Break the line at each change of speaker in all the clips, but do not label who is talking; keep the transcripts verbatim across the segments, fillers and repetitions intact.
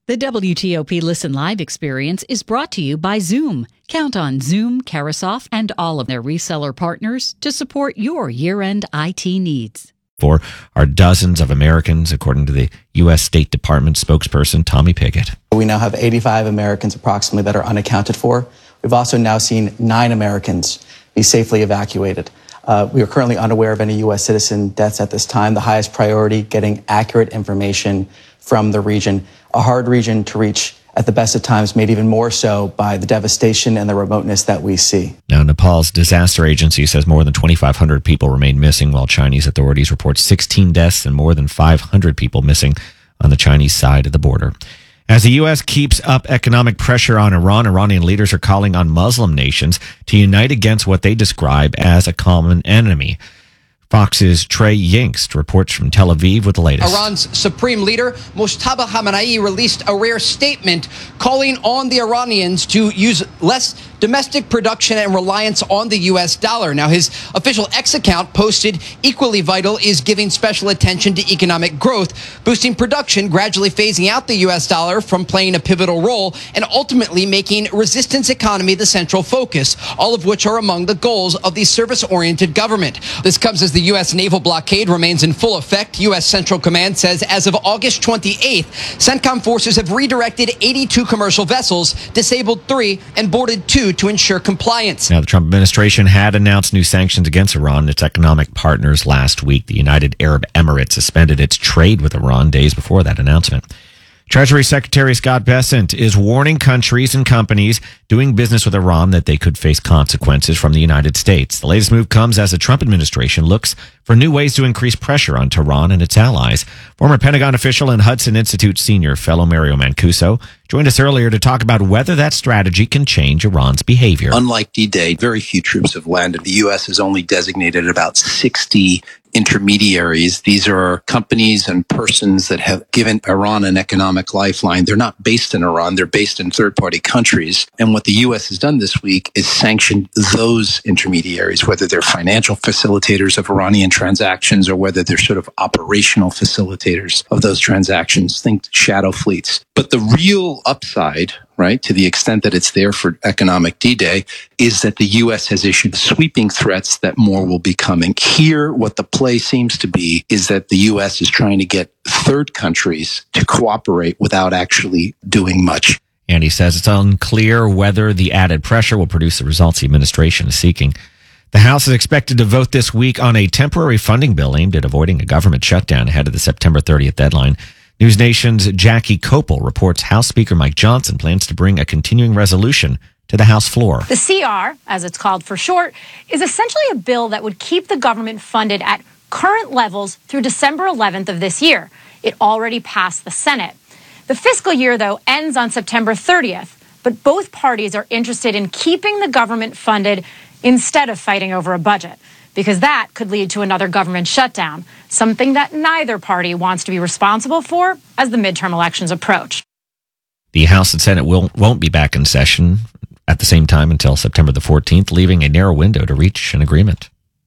The W T O P Listen Live experience is brought to you by Zoom. Count on Zoom, Carasoft, and all of their reseller partners to support your year-end I T needs.
For are dozens of Americans, according to the U S State Department spokesperson Tommy Pickett.
We now have eighty-five Americans approximately that are unaccounted for. We've also now seen nine Americans be safely evacuated. Uh, we are currently unaware of any U S citizen deaths at this time. The highest priority, getting accurate information from the region, a hard region to reach at the best of times, made even more so by the devastation and the remoteness that we see.
Now, Nepal's disaster agency says more than twenty-five hundred people remain missing, while Chinese authorities report sixteen deaths and more than five hundred people missing on the Chinese side of the border. As the U S keeps up economic pressure on Iran, Iranian leaders are calling on Muslim nations to unite against what they describe as a common enemy. Fox's Trey Yingst reports from Tel Aviv with the latest.
Iran's supreme leader, Mojtaba Khamenei, released a rare statement calling on the Iranians to use less domestic production and reliance on the U S dollar. Now, his official X account posted, equally vital is giving special attention to economic growth, boosting production, gradually phasing out the U S dollar from playing a pivotal role, and ultimately making resistance economy the central focus, all of which are among the goals of the service-oriented government. This comes as the U S naval blockade remains in full effect. U S Central Command says as of August twenty-eighth, CENTCOM forces have redirected eighty-two commercial vessels, disabled three, and boarded two to ensure compliance.
Now, the Trump administration had announced new sanctions against Iran and its economic partners last week. The United Arab Emirates suspended its trade with Iran days before that announcement. Treasury Secretary Scott Bessent is warning countries and companies doing business with Iran that they could face consequences from the United States. The latest move comes as the Trump administration looks for new ways to increase pressure on Tehran and its allies. Former Pentagon official and Hudson Institute senior fellow Mario Mancuso joined us earlier to talk about whether that strategy can change Iran's behavior.
Unlike D-Day, very few troops have landed. The U S has only designated about sixty intermediaries. These are companies and persons that have given Iran an economic lifeline. They're not based in Iran. They're based in third-party countries. And what the U S has done this week is sanctioned those intermediaries, whether they're financial facilitators of Iranian transactions or whether they're sort of operational facilitators of those transactions. Think shadow fleets. But the real upside, right, to the extent that it's there for economic D-Day, is that the U S has issued sweeping threats that more will be coming. Here, what the play seems to be is that the U S is trying to get third countries to cooperate without actually doing much.
And he says it's unclear whether the added pressure will produce the results the administration is seeking. The House is expected to vote this week on a temporary funding bill aimed at avoiding a government shutdown ahead of the September thirtieth deadline. News Nation's Jackie Kopel reports House Speaker Mike Johnson plans to bring a continuing resolution to the House floor.
The C R, as it's called for short, is essentially a bill that would keep the government funded at current levels through December eleventh of this year. It already passed the Senate. The fiscal year, though, ends on September thirtieth, but both parties are interested in keeping the government funded instead of fighting over a budget, because that could lead to another government shutdown, something that neither party wants to be responsible for as the midterm elections approach.
The House and Senate will, won't be back in session at the same time until September the fourteenth, leaving a narrow window to reach an agreement.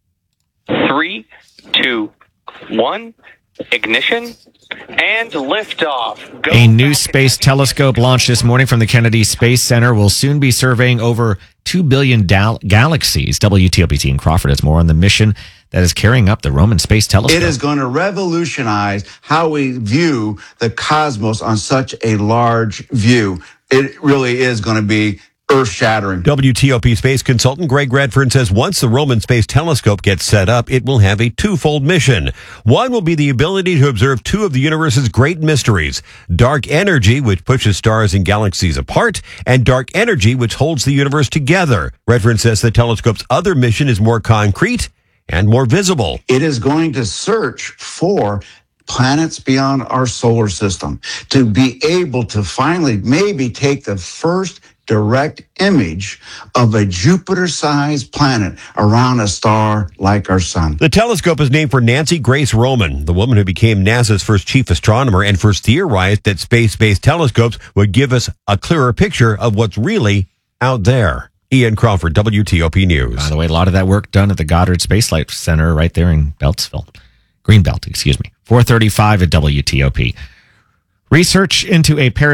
Three, two, one, ignition, and liftoff. Go
a new space telescope launched this morning from the Kennedy Space Center will soon be surveying over two billion dal- galaxies. W T O P Team Crawford has more on the mission that is carrying up the Roman Space Telescope.
It is going to revolutionize how we view the cosmos on such a large view. It really is going to be earth-shattering.
W T O P space consultant Greg Redfern says once the Roman Space Telescope gets set up, it will have a twofold mission. One will be the ability to observe two of the universe's great mysteries, dark energy, which pushes stars and galaxies apart, and dark energy, which holds the universe together. Redfern says the telescope's other mission is more concrete and more visible.
It is going to search for planets beyond our solar system to be able to finally maybe take the first direct image of a Jupiter-sized planet around a star like our sun.
The telescope is named for Nancy Grace Roman, the woman who became NASA's first chief astronomer and first theorized that space-based telescopes would give us a clearer picture of what's really out there. Ian Crawford, W T O P News.
By the way, a lot of that work done at the Goddard Space Flight Center right there in Beltsville. Greenbelt, excuse me. four thirty-five at W T O P. Research into a pair